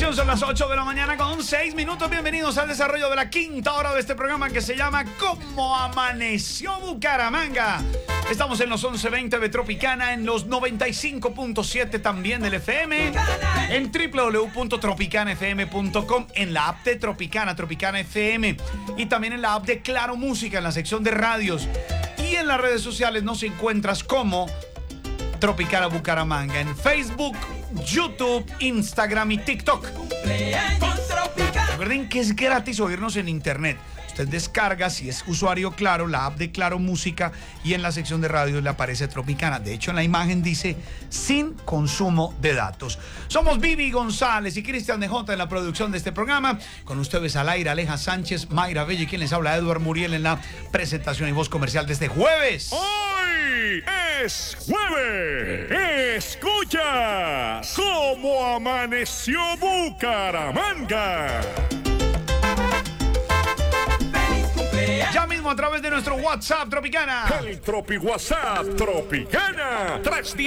Atención, son las 8 de la mañana con 6 minutos. Bienvenidos al desarrollo de la quinta hora de este programa que se llama ¿Cómo amaneció Bucaramanga? Estamos en los 11:20 de Tropicana, en los 95.7 también del FM, en www.tropicanafm.com, en la app de Tropicana, Tropicana FM, y también en la app de Claro Música, en la sección de radios. Y en las redes sociales nos encuentras como Tropicana Bucaramanga, en Facebook, YouTube, Instagram y TikTok. Recuerden que es gratis oírnos en internet. Usted descarga, si es usuario Claro, la app de Claro Música, y en la sección de radio le aparece Tropicana. De hecho, en la imagen dice sin consumo de datos. Somos Vivi González y Cristian DJ en la producción de este programa. Con ustedes al aire, Aleja Sánchez, Mayra Bello y quien les habla, Eduard Muriel, en la presentación y voz comercial de este jueves. ¡Hoy es jueves! ¡Escuchas cómo amaneció Bucaramanga! Ya mismo a través de nuestro WhatsApp Tropicana. El Tropi WhatsApp Tropicana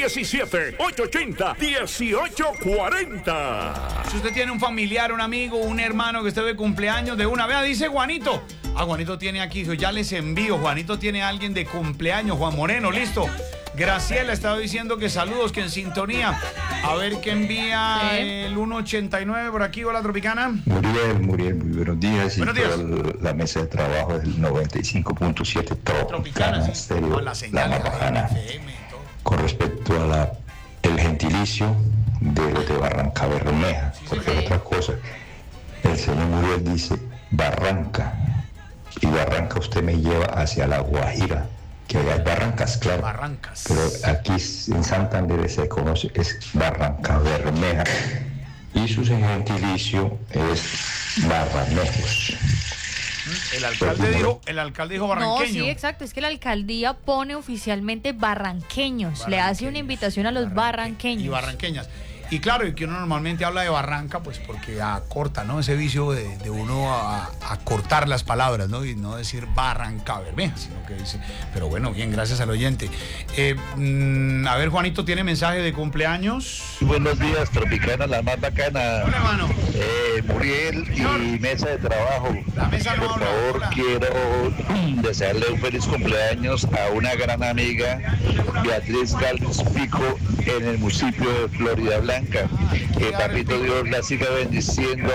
317-880-1840. Si usted tiene un familiar, un amigo, un hermano que esté de cumpleaños, de una vez, dice Juanito. Juanito tiene aquí, ya les envío. Juanito tiene a alguien de cumpleaños, Juan Moreno, listo. Graciela estaba diciendo que saludos, que en sintonía. A ver qué envía el 189 por aquí. Hola, Tropicana. Muriel, muy buenos días. Buenos días. Toda la mesa de trabajo del 95.7 Tropicana Estéreo, la señal más bajana. FM, con respecto a el gentilicio de Barranca Bermeja, porque otra cosa, el señor Muriel dice Barranca, y Barranca usted me lleva hacia La Guajira, que hay Barrancas, claro. Barrancas. Pero aquí en Santander se conoce, es Barranca Bermeja, y su gentilicio es Barranejos. El alcalde dijo barranqueño. No, sí, exacto. Es que la alcaldía pone oficialmente barranqueños. Le hace una invitación a los barranqueños. Y barranqueñas. Y claro, y que uno normalmente habla de Barranca, pues porque acorta, ¿no? Ese vicio de uno a cortar las palabras, ¿no? Y no decir Barranca Bermeja, sino que dice. Pero bueno, bien, gracias al oyente. A ver, Juanito, ¿tiene mensaje de cumpleaños? Buenos días, Tropicana, la más bacana. Hola, hermano. Muriel y mesa de trabajo. La mesa no Por habla. favor, Hola. quiero desearle un feliz cumpleaños a una gran amiga, Beatriz Gálvez Pico, en el municipio de Florida Blanca. Que Papito Dios la siga bendiciendo.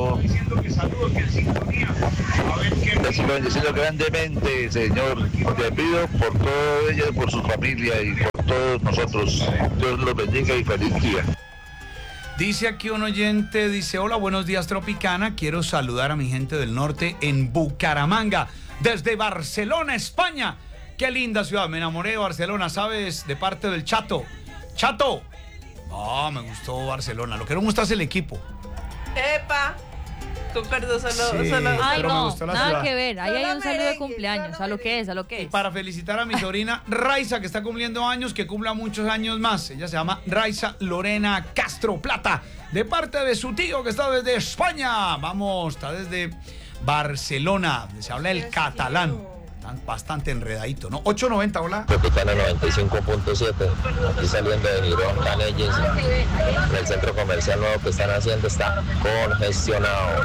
La siga bendiciendo grandemente, Señor. Te pido por todo ella, por su familia y por todos nosotros. Dios los bendiga y feliz día. Dice aquí un oyente, dice, hola, buenos días, Tropicana. Quiero saludar a mi gente del norte en Bucaramanga, desde Barcelona, España. Qué linda ciudad, me enamoré de Barcelona, ¿sabes? De parte del Chato. ¡Chato! No, me gustó Barcelona. Lo que no me gusta es el equipo. ¡Epa! Concuerdo, solo. Sí. Ay, Pero me no, gustó la nada ciudad. que ver. Ahí hay Solo un saludo de merengue, cumpleaños. solo A lo que es, a lo que Y es. para felicitar a mi sobrina Raiza, que está cumpliendo años, que cumpla muchos años más. Ella se llama Raiza Lorena Castro Plata, de parte de su tío que está desde España. Vamos, está desde Barcelona. Se habla el catalán. Están bastante enredadito, ¿no? 890, hola. Tropicana 95.7, aquí saliendo de Girón, Canelles, el centro comercial nuevo que están haciendo está congestionado.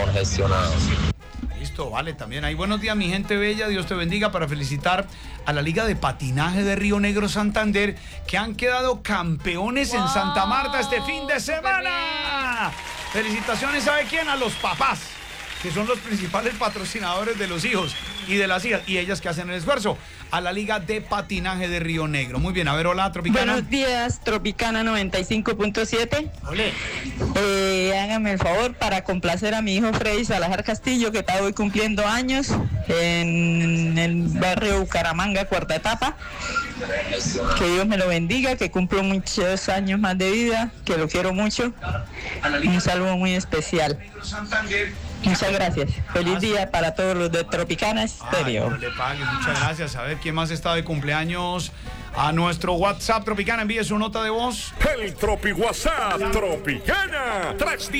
Listo, vale, también ahí. Buenos días, mi gente bella, Dios te bendiga, para felicitar a la Liga de Patinaje de Río Negro Santander, que han quedado campeones en Santa Marta este fin de semana. Felicitaciones, ¿sabe quién? A los papás, que son los principales patrocinadores de los hijos y de las hijas, y ellas que hacen el esfuerzo, a la Liga de Patinaje de Río Negro. Muy bien, a ver, hola, Tropicana. Buenos días, Tropicana 95.7. Olé. Háganme el favor para complacer a mi hijo Freddy Salazar Castillo, que está hoy cumpliendo años en el barrio Bucaramanga, cuarta etapa. Que Dios me lo bendiga, que cumplo muchos años más de vida, que lo quiero mucho. Un saludo muy especial. Muchas gracias. Feliz día para todos los de Tropicana Estéreo. No le pague, muchas gracias. A ver, ¿quién más está de cumpleaños? A nuestro WhatsApp Tropicana, envíe su nota de voz. El Tropi WhatsApp Tropicana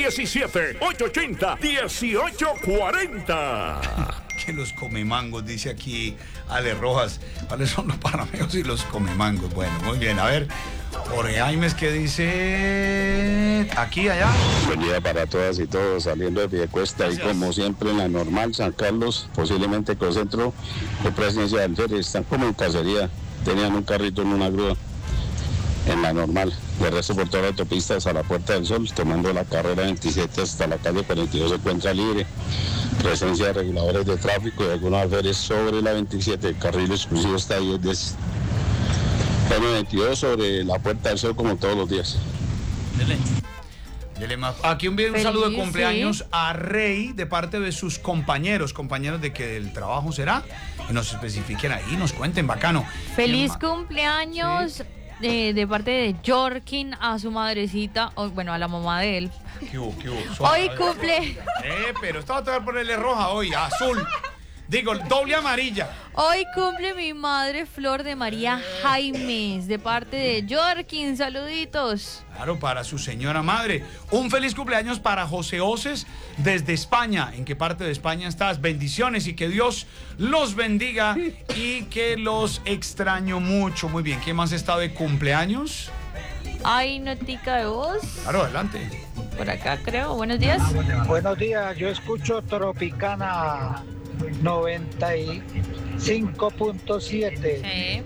317-880-1840. Que los comemangos, dice aquí Ale Rojas. ¿Cuáles son los panameos y los comemangos? Bueno, muy bien, a ver. Jorge Jaimes, ¿qué dice? Aquí, allá. Buen día para todas y todos, saliendo de Piedecuesta y como siempre en la normal, San Carlos, posiblemente con centro de presencia del ferry, están como en cacería, tenían un carrito en una grúa, en la normal, de resto por toda la autopista hasta la Puerta del Sol, tomando la carrera 27 hasta la calle 42 se encuentra libre, presencia de reguladores de tráfico y algunos alférez sobre la 27, el carril exclusivo está ahí desde calle 22 sobre la Puerta del Sol como todos los días. Dele más. Aquí un saludo de cumpleaños a Rey de parte de sus compañeros de que del trabajo será, que nos especifiquen ahí, nos cuenten, bacano. Feliz cumpleaños de parte de Jorkin a su madrecita, a la mamá de él. ¿Qué hubo? Hoy cumple. Pero estaba a ponerle roja hoy, azul. Digo, doble amarilla. Hoy cumple mi madre Flor de María Jaimes, de parte de Jorkin. Saluditos. Claro, para su señora madre. Un feliz cumpleaños para José Oces desde España. ¿En qué parte de España estás? Bendiciones y que Dios los bendiga y que los extraño mucho. Muy bien, ¿quién más está de cumpleaños? Hay notica de voz. Claro, adelante. Por acá creo. Buenos días. Buenos días, yo escucho Tropicana 95.7. Sí.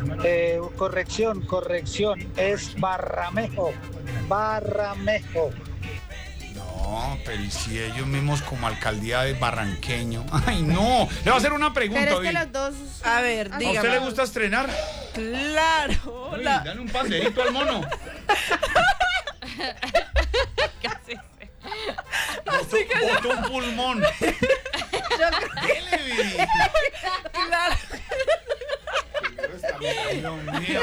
Corrección, es Barramejo. No, pero ¿y si ellos mismos como alcaldía de Barranqueño? Ay, no. Le voy a hacer una pregunta. Pero es que los dos... A ver, dígame. ¿A usted le gusta estrenar? Claro. Uy, dale un panderito al mono. Casi. Botó un pulmón. Dele, Vivi. Claro. Dios mío.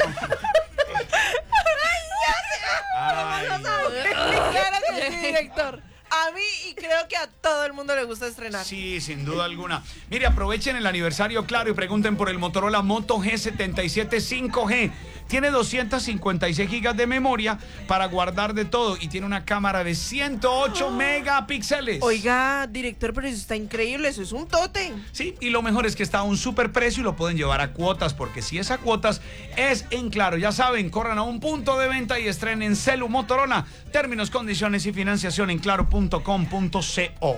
Claro que sí, director. A mí y creo que a todo el mundo le gusta estrenar. Sí, sin duda alguna. Mire, aprovechen el aniversario, claro, y pregunten por el Motorola Moto G77 5G. Tiene 256 gigas de memoria para guardar de todo y tiene una cámara de 108 megapíxeles. Oiga, director, pero eso está increíble, eso es un tote. Sí, y lo mejor es que está a un super precio y lo pueden llevar a cuotas, porque si es a cuotas, es en Claro. Ya saben, corran a un punto de venta y estrenen celu Motorola. Términos, condiciones y financiación en claro.com.co.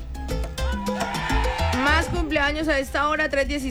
Más cumpleaños a esta hora,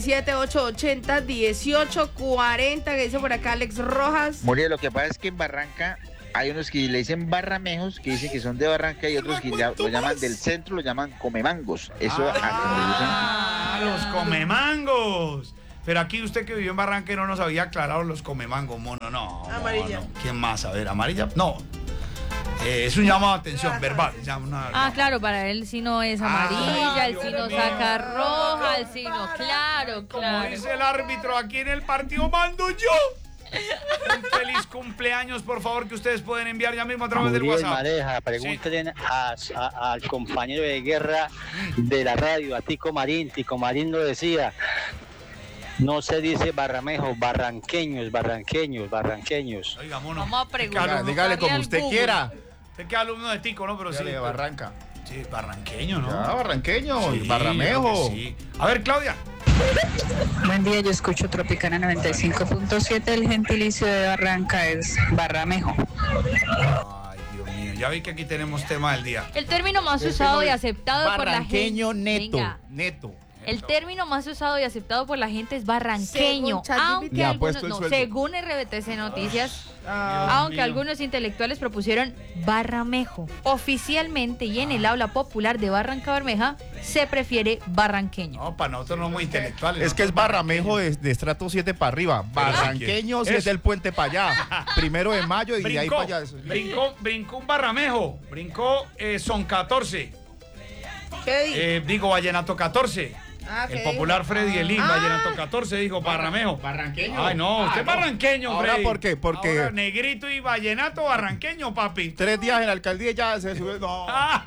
317-880-1840, que dice por acá Alex Rojas. Muriel, lo que pasa es que en Barranca hay unos que le dicen barramejos, que dicen que son de Barranca, y otros que lo llaman del centro, lo llaman comemangos. Eso Los comemangos. Pero aquí usted que vivió en Barranca no nos había aclarado los comemangos, mono. No. Amarilla. No. ¿Quién más? A ver, amarilla. No. Es un llamado de atención verbal. Claro, para él sí no es amarilla, él sí no saca roja, él sí no, claro. Como dice el árbitro, aquí en el partido mando yo. Un feliz cumpleaños, por favor, que ustedes pueden enviar ya mismo a través del WhatsApp. Mareja, pregúntenle al compañero de guerra de la radio, a Tico Marín. Tico Marín lo decía. No se dice barramejo, barranqueños. Oiga, mono. Vamos a preguntar. Dígale como usted quiera. Usted que es alumno de Tico, ¿no? Pero sí. De Barranca. Sí, barranqueño, ¿no? Barranqueño, sí, barramejo. Sí. A ver, Claudia. Buen día, yo escucho Tropicana 95.7, el gentilicio de Barranca es Barramejo. Ay, Dios mío, ya vi que aquí tenemos tema del día. El término más usado y aceptado por la gente. Barranqueño neto, Venga. neto. El término más usado y aceptado por la gente es barranqueño, aunque algunos, según RBTC Noticias, aunque algunos intelectuales propusieron barramejo. Oficialmente y en el habla popular de Barranca Bermeja se prefiere barranqueño. No, para nosotros no muy intelectuales. Es que es barramejo de estrato 7 para arriba. Barranqueños es del puente para allá. 1 de mayo y de ahí para allá. Brincó un barramejo. Brincó Son 14. ¿Qué digo Vallenato 14. El popular Freddy Elín, Vallenato 14, dijo barramejo. Barranqueño. Ay, no, usted es barranqueño, Ahora, Freddy. ¿por qué? Porque ahora, negrito y vallenato barranqueño, papi. 3 días en la alcaldía y ya se sube. No.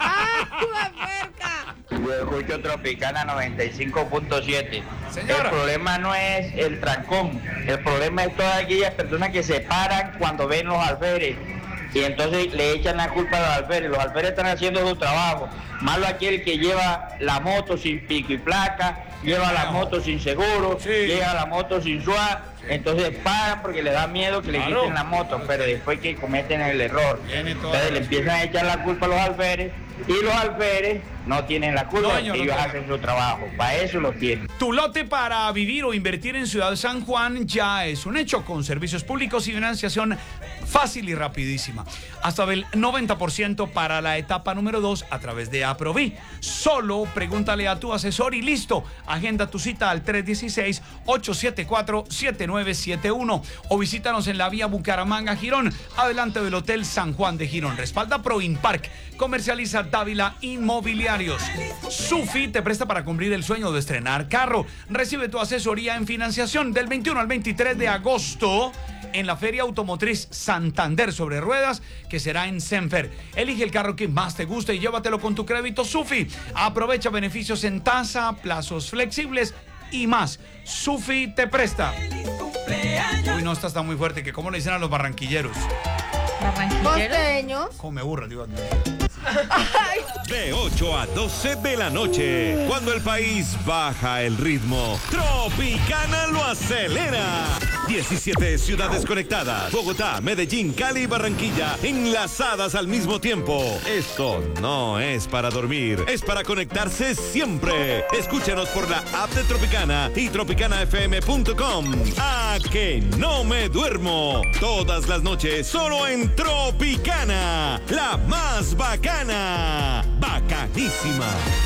Yo escucho Tropicana 95.7. Señora. El problema no es el trancón, el problema es todas aquellas personas que se paran cuando ven los alféreres y entonces le echan la culpa a los alféreres. Los alféreres están haciendo su trabajo. Malo aquel que lleva la moto sin pico y placa lleva la moto sin seguro, llega la moto sin SUA, entonces paran porque le da miedo que le quiten la moto, pero después que cometen el error, entonces le empiezan a echar la culpa a los alférez, y los alférez no tienen la culpa, ellos hacen su trabajo, para eso lo tienen. Tu lote para vivir o invertir en Ciudad San Juan ya es un hecho, con servicios públicos y financiación fácil y rapidísima. Hasta del 90% para la etapa número 2 a través de Aproví. Solo pregúntale a tu asesor y listo. Agenda tu cita al 316-874-7971 o visítanos en la vía Bucaramanga Girón, adelante del Hotel San Juan de Girón. Respalda Proinpark, comercializa Dávila Inmobiliarios. Sufi te presta para cumplir el sueño de estrenar carro. Recibe tu asesoría en financiación del 21 al 23 de agosto en la Feria Automotriz Santander sobre ruedas, que será en Senfer. Elige el carro que más te guste y llévatelo con tu crédito Sufi. Aprovecha beneficios en tasa, plazos flexibles y más. Sufi te presta. Uy, no, esta está muy fuerte. Que ¿cómo le dicen a los barranquilleros? ¿Barranquilleros? ¿Cómo me burra, digo? De 8 a 12 de la noche, cuando el país baja el ritmo, Tropicana lo acelera. 17 ciudades conectadas: Bogotá, Medellín, Cali y Barranquilla, enlazadas al mismo tiempo. Esto no es para dormir, es para conectarse siempre. Escúchanos por la app de Tropicana y tropicanafm.com. ¡A que no me duermo! Todas las noches, solo en Tropicana, la más bacana. Bacanísima.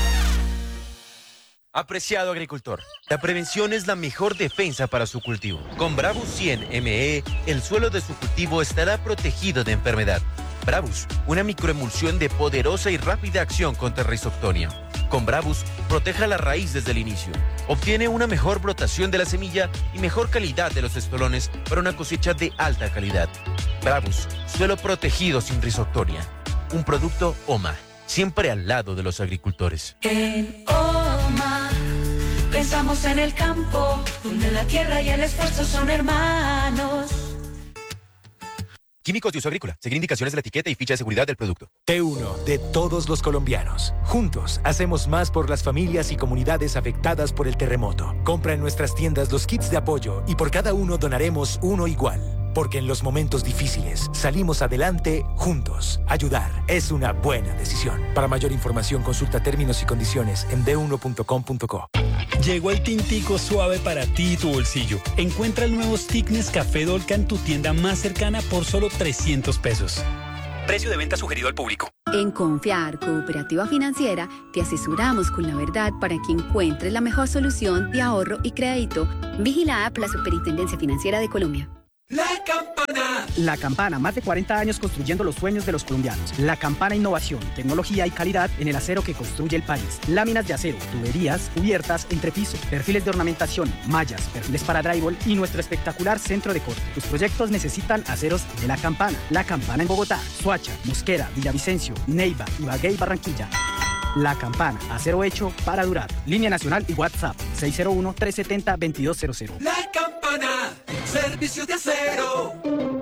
Apreciado agricultor, la prevención es la mejor defensa para su cultivo. Con Bravus 100 ME, el suelo de su cultivo estará protegido de enfermedad. Bravus, una microemulsión de poderosa y rápida acción contra Rhizoctonia. Con Bravus, proteja la raíz desde el inicio. Obtiene una mejor brotación de la semilla y mejor calidad de los estolones para una cosecha de alta calidad. Bravus, suelo protegido sin Rhizoctonia. Un producto OMA, siempre al lado de los agricultores. En OMA pensamos en el campo, donde la tierra y el esfuerzo son hermanos. Químicos de uso agrícola. Seguir indicaciones de la etiqueta y ficha de seguridad del producto. T1 de todos los colombianos. Juntos hacemos más por las familias y comunidades afectadas por el terremoto. Compra en nuestras tiendas los kits de apoyo y por cada uno donaremos uno igual. Porque en los momentos difíciles salimos adelante juntos. Ayudar es una buena decisión. Para mayor información consulta términos y condiciones en d1.com.co. Llegó el tintico suave para ti y tu bolsillo. Encuentra el nuevo Stick Nescafé Dolca en tu tienda más cercana por solo 300 pesos. Precio de venta sugerido al público. En Confiar Cooperativa Financiera te asesoramos con la verdad para que encuentres la mejor solución de ahorro y crédito. Vigilada por la Superintendencia Financiera de Colombia. La Campana. La Campana, más de 40 años construyendo los sueños de los colombianos. La Campana, innovación, tecnología y calidad en el acero que construye el país. Láminas de acero, tuberías, cubiertas, entrepiso, perfiles de ornamentación, mallas, perfiles para drywall y nuestro espectacular centro de corte. Tus proyectos necesitan aceros de La Campana. La Campana en Bogotá, Soacha, Mosquera, Villavicencio, Neiva, Ibagué y Barranquilla. La Campana, acero hecho para durar. Línea nacional y WhatsApp 601-370-2200. La Campana, servicios de acero.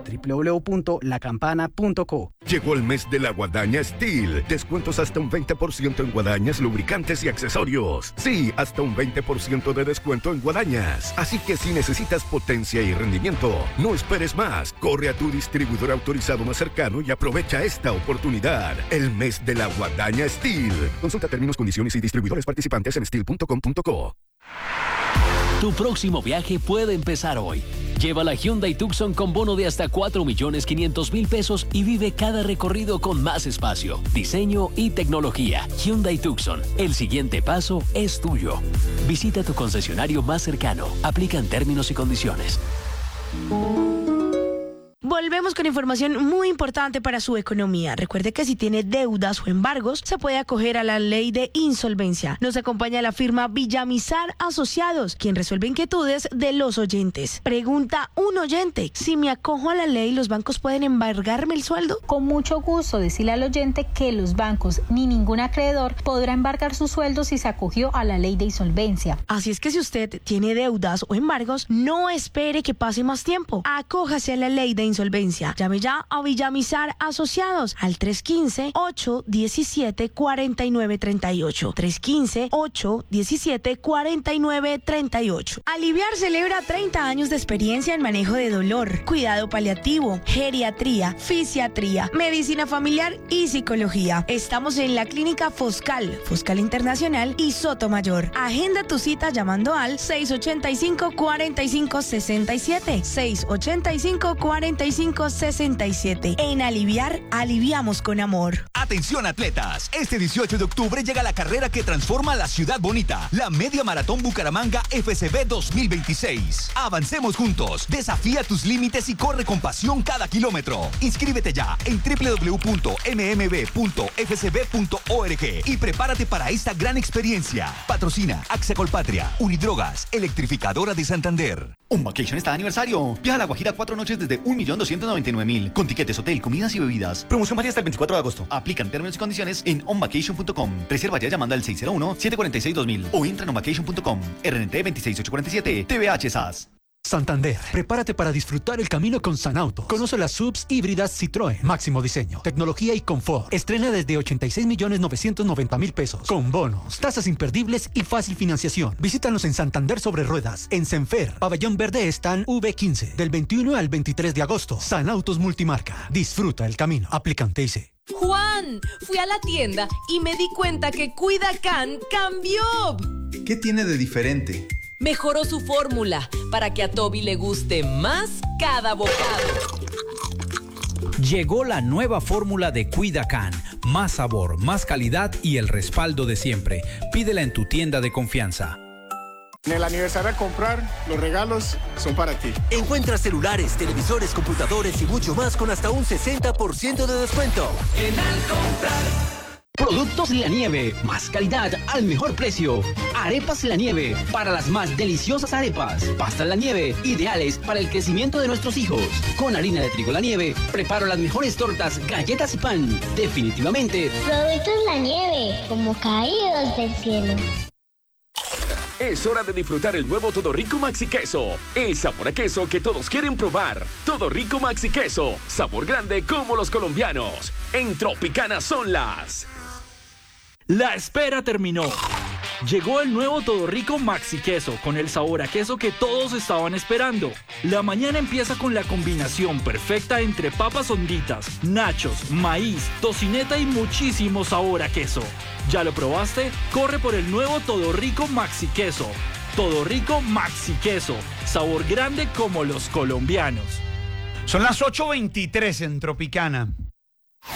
www.lacampana.co. Llegó el mes de la Guadaña Steel. Descuentos hasta un 20% en guadañas, lubricantes y accesorios. Sí, hasta un 20% de descuento en guadañas. Así que si necesitas potencia y rendimiento, no esperes más. Corre a tu distribuidor autorizado más cercano y aprovecha esta oportunidad. El mes de la Guadaña Steel. Consulta términos, condiciones y distribuidores participantes en steel.com.co. Tu próximo viaje puede empezar hoy. Lleva la Hyundai Tucson con bono de hasta 4.500.000 pesos y vive cada recorrido con más espacio, diseño y tecnología. Hyundai Tucson, el siguiente paso es tuyo. Visita tu concesionario más cercano. Aplican términos y condiciones. Volvemos con información muy importante para su economía. Recuerde que si tiene deudas o embargos, se puede acoger a la ley de insolvencia. Nos acompaña la firma Villamizar Asociados, quien resuelve inquietudes de los oyentes. Pregunta un oyente: si me acojo a la ley, ¿los bancos pueden embargarme el sueldo? Con mucho gusto decirle al oyente que los bancos ni ningún acreedor podrá embargar su sueldo si se acogió a la ley de insolvencia. Así es que si usted tiene deudas o embargos, no espere que pase más tiempo. Acójase a la ley de insolvencia. insolvencia. Llame ya a Villamizar Asociados al 315-817-4938. 315-817-4938. Aliviar celebra 30 años de experiencia en manejo de dolor, cuidado paliativo, geriatría, fisiatría, medicina familiar y psicología. Estamos en la clínica Foscal Internacional y Sotomayor. Agenda tu cita llamando al 685-4567. 685-4567. En Aliviar, aliviamos con amor. Atención atletas, este 18 de octubre llega la carrera que transforma la ciudad bonita, la Media Maratón Bucaramanga FCB 2026. Avancemos juntos, desafía tus límites y corre con pasión cada kilómetro. Inscríbete ya en www.mmb.fcb.org y prepárate para esta gran experiencia. Patrocina AXA Colpatria, Unidrogas, Electrificadora de Santander. Un vacation está de aniversario. Viaja a La Guajira 4 noches desde 1.299.000 con tiquetes, hotel, comidas y bebidas. Promoción válida hasta el 24 de agosto. Aplican términos y condiciones en onvacation.com. Reserva ya llamando al 601-746-2000 o entra en onvacation.com. RNT 26847, TVH SAS. Santander, prepárate para disfrutar el camino con Sanauto. Conoce las subs híbridas Citroën. Máximo diseño, tecnología y confort. Estrena desde 86.990.000 pesos. Con bonos, tasas imperdibles y fácil financiación. Visítanos en Santander sobre Ruedas, en Senfer, Pabellón Verde Stand V15, del 21 al 23 de agosto. Sanautos Multimarca. Disfruta el camino. Aplican TIC. Juan, fui a la tienda y me di cuenta que Cuidacan cambió. ¿Qué tiene de diferente? Mejoró su fórmula para que a Toby le guste más cada bocado. Llegó la nueva fórmula de Cuidacan. Más sabor, más calidad y el respaldo de siempre. Pídela en tu tienda de confianza. En el aniversario al comprar, los regalos son para ti. Encuentra celulares, televisores, computadores y mucho más con hasta un 60% de descuento. En Al Comprar. Productos La Nieve, más calidad al mejor precio. Arepas La Nieve, para las más deliciosas arepas. Pastas La Nieve, ideales para el crecimiento de nuestros hijos. Con harina de trigo La Nieve, preparo las mejores tortas, galletas y pan. Definitivamente. Productos La Nieve, como caídos del cielo. Es hora de disfrutar el nuevo Todo Rico Maxi Queso. El sabor a queso que todos quieren probar. Todo Rico Maxi Queso. Sabor grande como los colombianos. En Tropicana son las... La espera terminó. Llegó el nuevo Todo Rico Maxi Queso con el sabor a queso que todos estaban esperando. La mañana empieza con la combinación perfecta entre papas honditas, nachos, maíz, tocineta y muchísimo sabor a queso. ¿Ya lo probaste? Corre por el nuevo Todo Rico Maxi Queso. Todo Rico Maxi Queso. Sabor grande como los colombianos. Son las 8:23 en Tropicana.